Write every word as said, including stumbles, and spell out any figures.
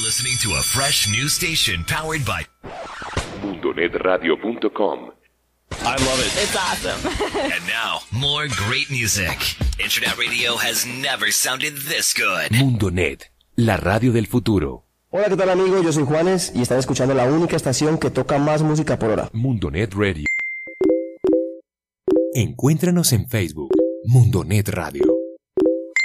listening to a fresh new station powered by mundo net radio punto com. I love it. It's awesome. And now, more great music. Internet radio has never sounded this good. Mundonet, la radio del futuro. Hola, ¿qué tal amigos? Yo soy Juanes y están escuchando la única estación que toca más música por hora. Mundonet Radio. Encuéntranos en Facebook, Mundonet Radio.